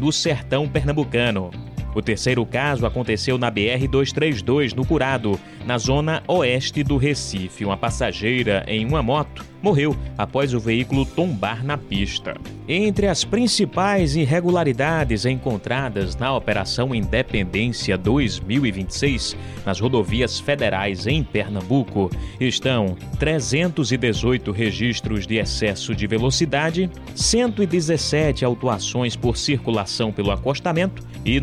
no sertão pernambucano. O terceiro caso aconteceu na BR-232, no Curado, na zona oeste do Recife. Uma passageira em uma moto morreu após o veículo tombar na pista. Entre as principais irregularidades encontradas na Operação Independência 2026, nas rodovias federais em Pernambuco, estão 318 registros de excesso de velocidade, 117 autuações por circulação pelo acostamento e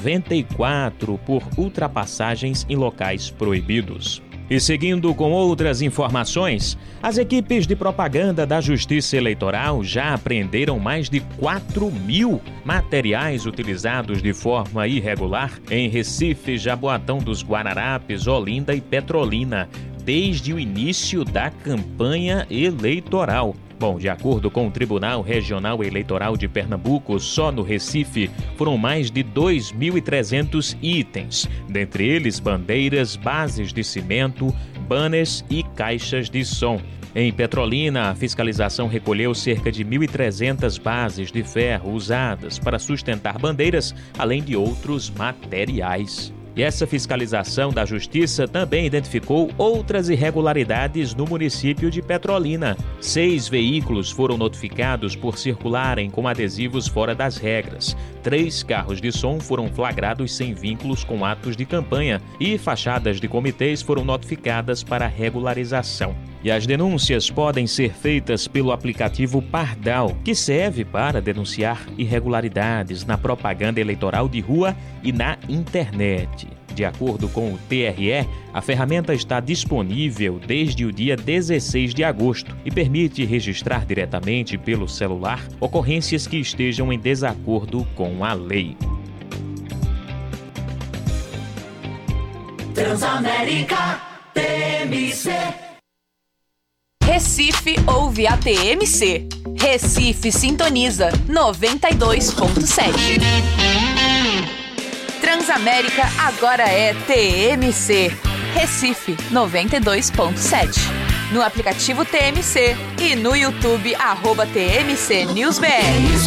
94 por ultrapassagens em locais proibidos. E seguindo com outras informações, as equipes de propaganda da Justiça Eleitoral já apreenderam mais de 4.000 materiais utilizados de forma irregular em Recife, Jaboatão dos Guararapes, Olinda e Petrolina, desde o início da campanha eleitoral. Bom, de acordo com o Tribunal Regional Eleitoral de Pernambuco, só no Recife foram mais de 2.300 itens, dentre eles bandeiras, bases de cimento, banners e caixas de som. Em Petrolina, a fiscalização recolheu cerca de 1.300 bases de ferro usadas para sustentar bandeiras, além de outros materiais. E essa fiscalização da Justiça também identificou outras irregularidades no município de Petrolina. 6 veículos foram notificados por circularem com adesivos fora das regras. 3 carros de som foram flagrados sem vínculos com atos de campanha e fachadas de comitês foram notificadas para regularização. E as denúncias podem ser feitas pelo aplicativo Pardal, que serve para denunciar irregularidades na propaganda eleitoral de rua e na internet. De acordo com o TRE, a ferramenta está disponível desde o dia 16 de agosto e permite registrar diretamente pelo celular ocorrências que estejam em desacordo com a lei. Transamérica TMC. Recife ouve a TMC. Recife sintoniza 92.7. Transamérica agora é TMC. Recife 92.7. No aplicativo TMC e no YouTube @TMC News BR.